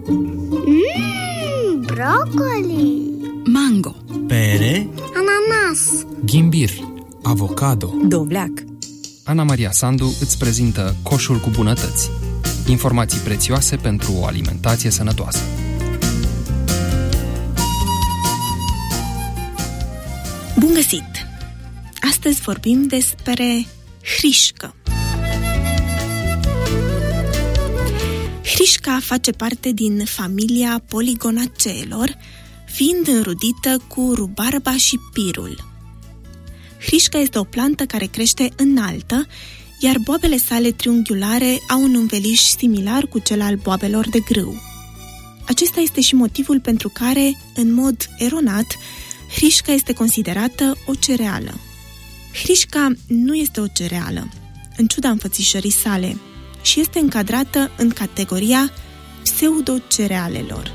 Broccoli, mango, pere, ananas, ghimbir, avocado, dovleac. Ana Maria Sandu îți prezintă Coșul cu bunătăți. Informații prețioase pentru o alimentație sănătoasă. Bun găsit! Astăzi vorbim despre hrișcă. Hrișca face parte din familia poligonaceelor, fiind înrudită cu rubarba și pirul. Hrișca este o plantă care crește înaltă, iar boabele sale triunghiulare au un înveliș similar cu cel al boabelor de grâu. Acesta este și motivul pentru care, în mod eronat, hrișca este considerată o cereală. Hrișca nu este o cereală, în ciuda înfățișării sale, și este încadrată în categoria pseudocerealelor.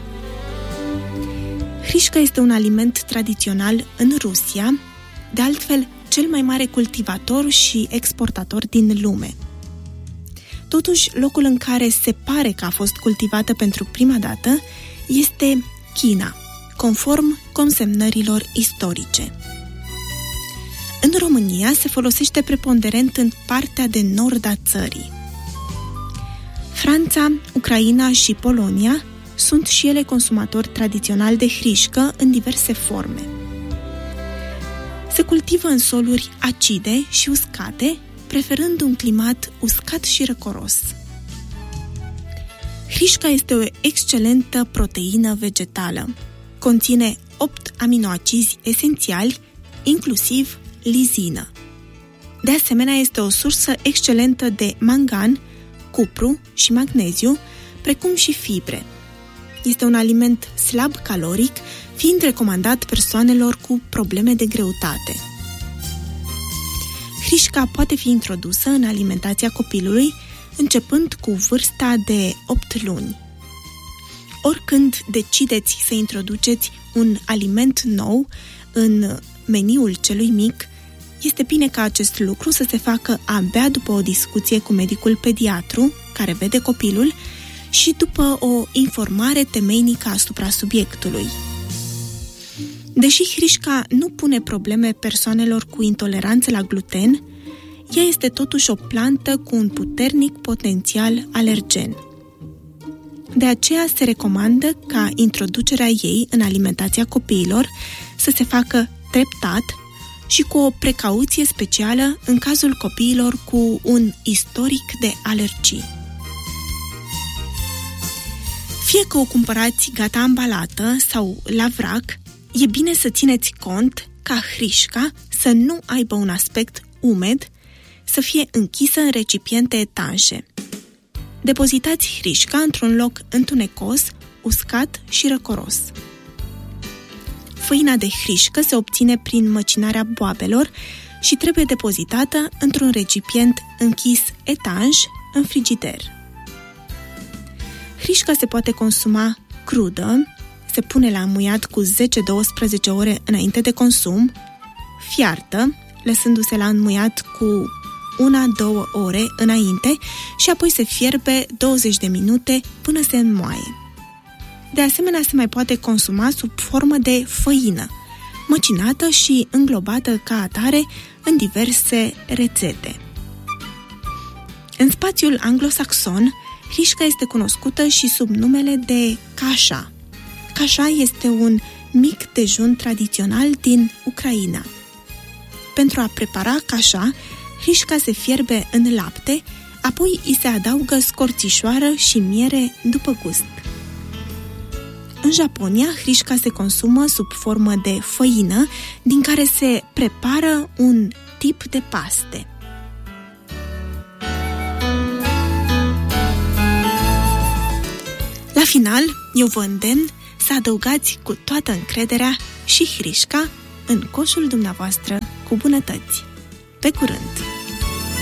Hrișca este un aliment tradițional în Rusia, de altfel cel mai mare cultivator și exportator din lume. Totuși, locul în care se pare că a fost cultivată pentru prima dată este China, conform consemnărilor istorice. În România se folosește preponderent în partea de nord a țării. Franța, Ucraina și Polonia sunt și ele consumatori tradiționali de hrișcă în diverse forme. Se cultivă în soluri acide și uscate, preferând un climat uscat și răcoros. Hrișca este o excelentă proteină vegetală. Conține 8 aminoacizi esențiali, inclusiv lizină. De asemenea, este o sursă excelentă de mangan, cupru și magneziu, precum și fibre. Este un aliment slab caloric, fiind recomandat persoanelor cu probleme de greutate. Hrișca poate fi introdusă în alimentația copilului, începând cu vârsta de 8 luni. Oricând decideți să introduceți un aliment nou în meniul celui mic, este bine ca acest lucru să se facă abia după o discuție cu medicul pediatru, care vede copilul, și după o informare temeinică asupra subiectului. Deși hrișca nu pune probleme persoanelor cu intoleranță la gluten, ea este totuși o plantă cu un puternic potențial alergen. De aceea se recomandă ca introducerea ei în alimentația copiilor să se facă treptat și cu o precauție specială în cazul copiilor cu un istoric de alergii. Fie că o cumpărați gata ambalată sau la vrac, e bine să țineți cont ca hrișca să nu aibă un aspect umed, să fie închisă în recipiente etanșe. Depozitați hrișca într-un loc întunecos, uscat și răcoros. Făina de hrișcă se obține prin măcinarea boabelor și trebuie depozitată într-un recipient închis etanș în frigider. Hrișca se poate consuma crudă, se pune la înmuiat cu 10-12 ore înainte de consum, fiartă, lăsându-se la înmuiat cu 1-2 ore înainte și apoi se fierbe 20 de minute până se înmoaie. De asemenea, se mai poate consuma sub formă de făină, măcinată și înglobată ca atare în diverse rețete. În spațiul anglosaxon, hrișca este cunoscută și sub numele de cașa. Cașa este un mic dejun tradițional din Ucraina. Pentru a prepara cașa, hrișca se fierbe în lapte, apoi îi se adaugă scorțișoară și miere după gust. În Japonia, hrișca se consumă sub formă de făină, din care se prepară un tip de paste. La final, eu vă îndemn să adăugați cu toată încrederea și hrișca în coșul dumneavoastră cu bunătăți. Pe curând!